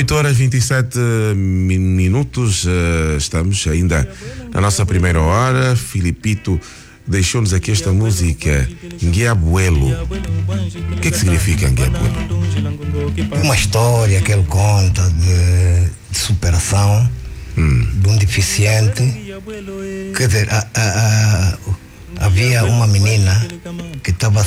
8 horas 27 minutos, estamos ainda na nossa primeira hora. Filipito deixou-nos aqui esta música, Ngiabuelo. O que significa Ngiabuelo? Uma história que ele conta de superação de um deficiente. Quer dizer, havia uma menina que estava